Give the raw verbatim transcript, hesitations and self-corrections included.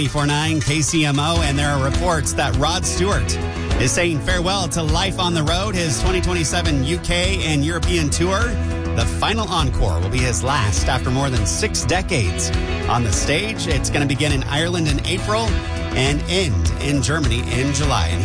four nine K C M O, and there are reports that Rod Stewart is saying farewell to life on the road. His twenty twenty-seven U K and European tour, the final encore, will be his last after more than six decades on the stage. It's going to begin in Ireland in April and end in Germany in July. And